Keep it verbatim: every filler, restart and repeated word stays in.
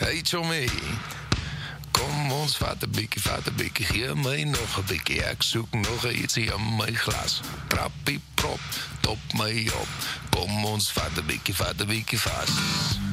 Hey Tommy, kom ons vat een bikkie, vat een bikkie, geef my nog een bikkie. Ek soek nog iets in my glas. Trappie prop, top my op. Kom ons vat een bikkie, vat een bikkie vast.